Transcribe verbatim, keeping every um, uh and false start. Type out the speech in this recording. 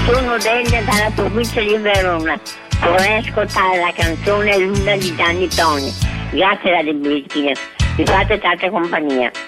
Sono Delia dalla provincia di Verona. Vorrei ascoltare la canzone Luna di Gianni Toni. Grazie Radio Brischina, mi fate tanta compagnia.